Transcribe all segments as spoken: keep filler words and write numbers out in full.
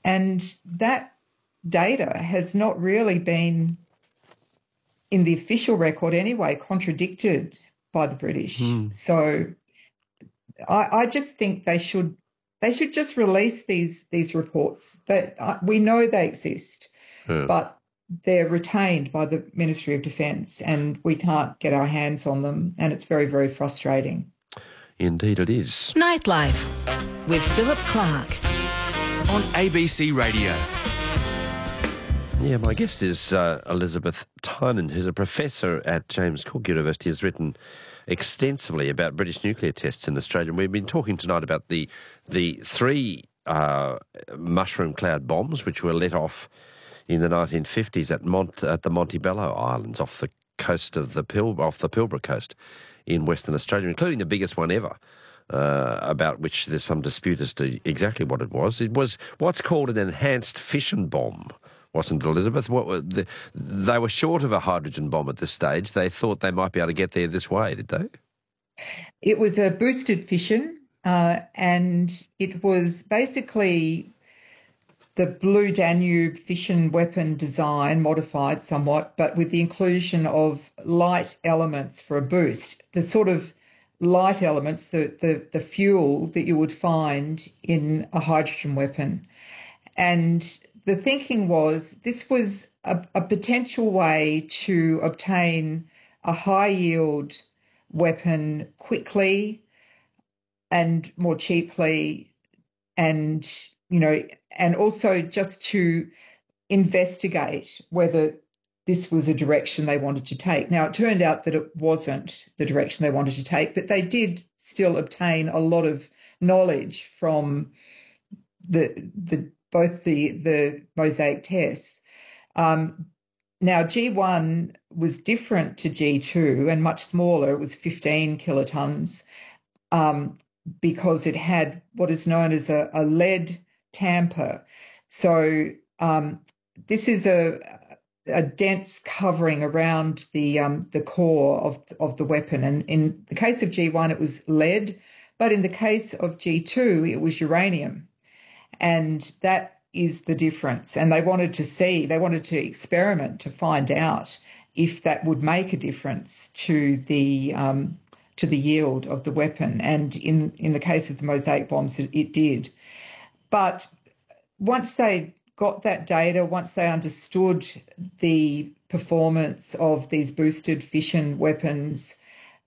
And that data has not really been, in the official record anyway, contradicted by the British. Mm. So I, I just think they should they should just release these these reports. That uh, we know they exist, Yeah. but they're retained by the Ministry of Defence, and we can't get our hands on them, and it's very, very frustrating. Indeed, it is. Nightlife with Philip Clark on A B C Radio. Yeah, my guest is uh, Elizabeth Tynan, who's a professor at James Cook University, has written extensively about British nuclear tests in Australia. And we've been talking tonight about the the three uh, mushroom cloud bombs which were let off in the nineteen fifties at Mont at the Montebello Islands off the coast of the Pil off the Pilbara coast in Western Australia, including the biggest one ever, uh, about which there's some dispute as to exactly what it was. It was what's called an enhanced fission bomb. Wasn't it, Elizabeth? What were the, they were short of a hydrogen bomb at this stage. They thought they might be able to get there this way, did they? It was a boosted fission, uh, and it was basically the Blue Danube fission weapon design modified somewhat, but with the inclusion of light elements for a boost, the sort of light elements, the, the, the fuel that you would find in a hydrogen weapon. And the thinking was this was a, a potential way to obtain a high-yield weapon quickly and more cheaply, and, you know, and also just to investigate whether this was a direction they wanted to take. Now, it turned out that it wasn't the direction they wanted to take, but they did still obtain a lot of knowledge from the the both the, the Mosaic tests. Um, now, G one was different to G two and much smaller. It was fifteen kilotons um, because it had what is known as a, a lead tamper. So um, this is a, a dense covering around the um, the core of, of the weapon. And in the case of G one, it was lead, but in the case of G two, it was uranium. And that is the difference. And they wanted to see, they wanted to experiment to find out if that would make a difference to the um, to the yield of the weapon. And in, in the case of the Mosaic bombs, it, it did. But once they got that data, once they understood the performance of these boosted fission weapons,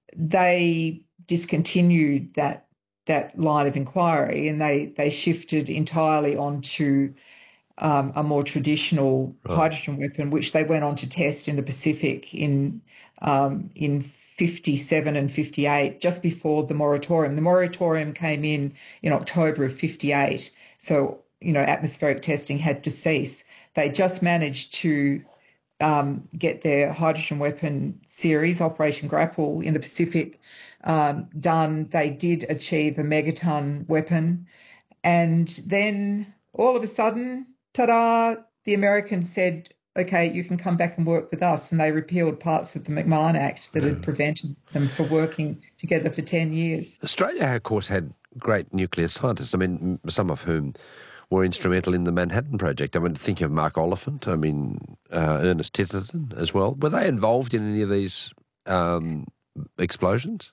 they discontinued that that line of inquiry, and they, they shifted entirely onto um, a more traditional right. hydrogen weapon, which they went on to test in the Pacific in um, in fifty-seven and fifty-eight, just before the moratorium. The moratorium came in in October of fifty-eight, so, you know, atmospheric testing had to cease. They just managed to um, get their hydrogen weapon series, Operation Grapple, in the Pacific um, done. They did achieve a megaton weapon. And then all of a sudden, ta-da, the Americans said, okay, you can come back and work with us. And they repealed parts of the McMahon Act that yeah. had prevented them from working together for ten years. Australia, of course, had great nuclear scientists, I mean, some of whom were instrumental in the Manhattan Project. I mean, think of Mark Oliphant, I mean, uh, Ernest Titterton as well. Were they involved in any of these um, explosions?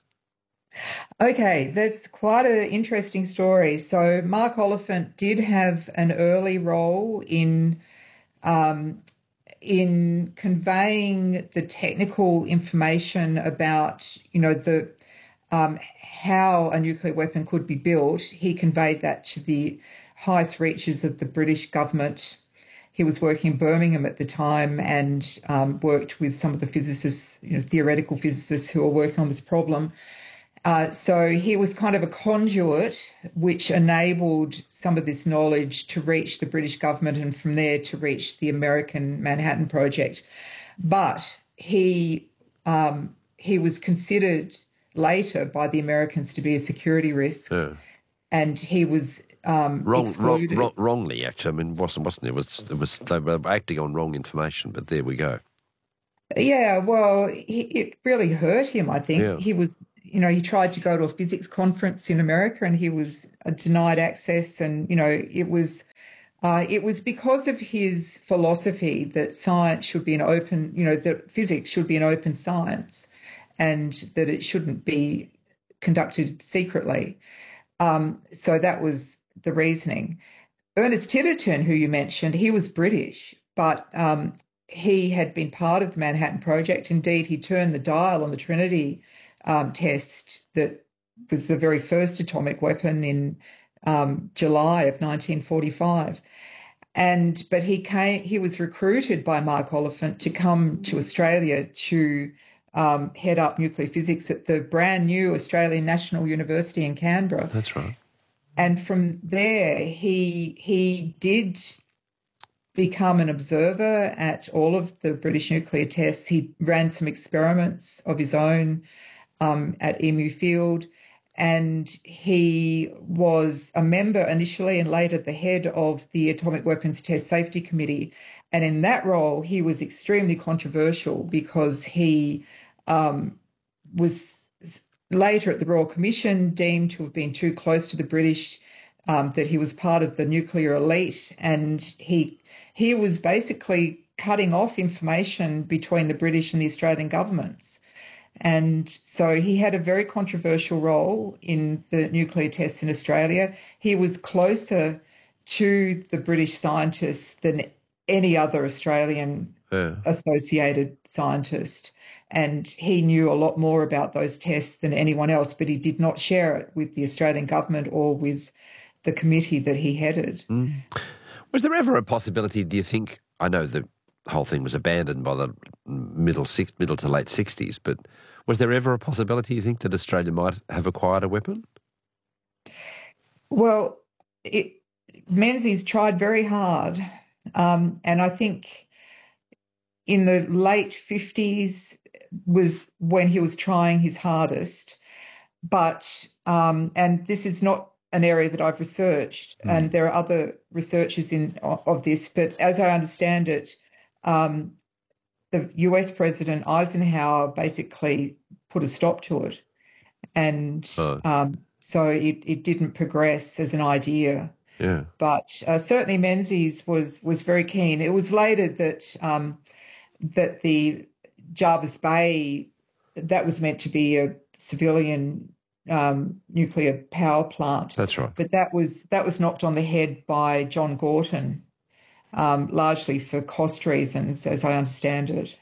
Okay, that's quite an interesting story. So Mark Oliphant did have an early role in um, in conveying the technical information about, you know, the um, how a nuclear weapon could be built. He conveyed that to the highest reaches of the British government. He was working in Birmingham at the time and um, worked with some of the physicists, you know, theoretical physicists who were working on this problem. Uh, so he was kind of a conduit which enabled some of this knowledge to reach the British government and from there to reach the American Manhattan Project. But he um, he was considered later by the Americans to be a security risk, yeah. and he was um, wrong, excluded. Wrong, wrongly, actually. I mean, wasn't wasn't it? It was it was they were acting on wrong information, but there we go. Yeah, well, he, it really hurt him. I think yeah. he was. You know, he tried to go to a physics conference in America and he was denied access, and, you know, it was Uh, it was because of his philosophy that science should be an open, you know, that physics should be an open science and that it shouldn't be conducted secretly. Um, so that was the reasoning. Ernest Titterton, who you mentioned, he was British, but um, he had been part of the Manhattan Project. Indeed, he turned the dial on the Trinity um, test that was the very first atomic weapon in um, July of nineteen forty-five. And but he came. He was recruited by Mark Oliphant to come to Australia to um, head up nuclear physics at the brand new Australian National University in Canberra. That's right. And from there, he he did become an observer at all of the British nuclear tests. He ran some experiments of his own um, at Emu Field, and he was a member initially and later the head of the Atomic Weapons Test Safety Committee. And in that role, he was extremely controversial because he um, was later at the Royal Commission deemed to have been too close to the British, um, that he was part of the nuclear elite, and he he was basically cutting off information between the British and the Australian governments. And so he had a very controversial role in the nuclear tests in Australia. He was closer to the British scientists than any other Australian yeah. associated scientist. And he knew a lot more about those tests than anyone else, but he did not share it with the Australian government or with the committee that he headed. Mm. Was there ever a possibility, do you think, I know the whole thing was abandoned by the middle six, middle to late sixties, but was there ever a possibility, you think, that Australia might have acquired a weapon? Well, it, Menzies tried very hard, um, and I think in the late fifties was when he was trying his hardest. But, um, and this is not an area that I've researched, mm. and there are other researchers in of this, but as I understand it, um, the U S President Eisenhower basically put a stop to it. And oh. um, so it, it didn't progress as an idea. Yeah. But uh, certainly Menzies was was very keen. It was later that um, that the Jarvis Bay, that was meant to be a civilian um, nuclear power plant. That's right. But that was that was knocked on the head by John Gorton, um, largely for cost reasons, as I understand it.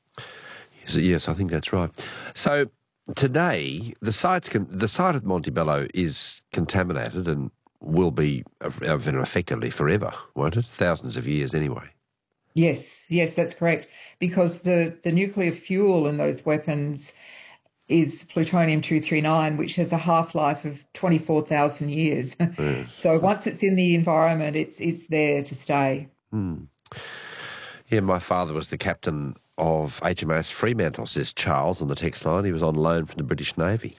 Yes, yes, I think that's right. So today, the site's con- the site at Montebello is contaminated and will be effectively forever, won't it? Thousands of years anyway. Yes, yes, that's correct. Because the, the nuclear fuel in those weapons is plutonium two thirty-nine, which has a half-life of twenty-four thousand years. Mm. So once it's in the environment, it's it's there to stay. Mm. Yeah, my father was the captain of H M S Fremantle, says Charles on the text line. He was on loan from the British Navy.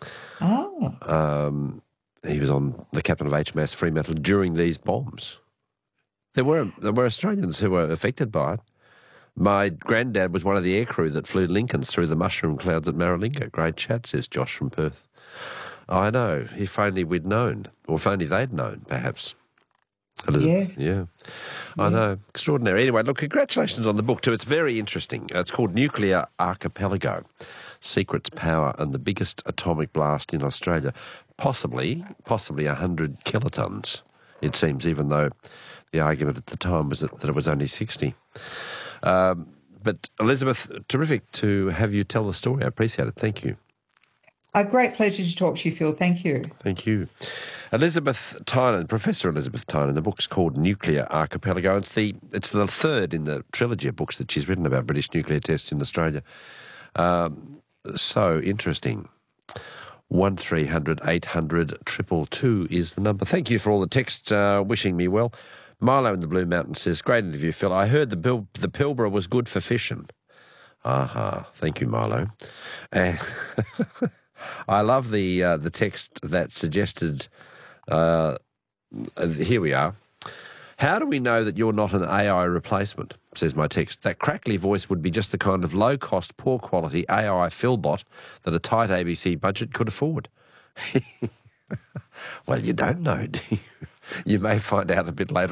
Oh. Um, he was on the captain of H M S Fremantle during these bombs. There were there were Australians who were affected by it. My granddad was one of the aircrew that flew Lincolns through the mushroom clouds at Maralinga. Great chat, says Josh from Perth. I know. If only we'd known, or if only they'd known, perhaps. Elizabeth. Yes. Yeah. I yes. know. Extraordinary. Anyway, look, congratulations on the book too. It's very interesting. It's called Nuclear Archipelago, Secrets, Power and the Biggest Atomic Blast in Australia. Possibly, possibly one hundred kilotons, it seems, even though the argument at the time was that, that it was only sixty. Um, but Elizabeth, terrific to have you tell the story. I appreciate it. Thank you. A great pleasure to talk to you, Phil. Thank you. Thank you. Elizabeth Tynan, Professor Elizabeth Tynan. The book's called Nuclear Archipelago. It's the it's the third in the trilogy of books that she's written about British nuclear tests in Australia. Um, so interesting. one three hundred eight hundred two two two is the number. Thank you for all the texts uh, wishing me well. Milo in the Blue Mountain says, great interview, Phil. I heard the, Bil- the Pilbara was good for fishing. Aha. Thank you, Milo. And I love the uh, the text that suggested, uh, here we are. How do we know that you're not an A I replacement, says my text. That crackly voice would be just the kind of low-cost, poor-quality A I Philbot that a tight A B C budget could afford. Well, you don't know, do you? You may find out a bit later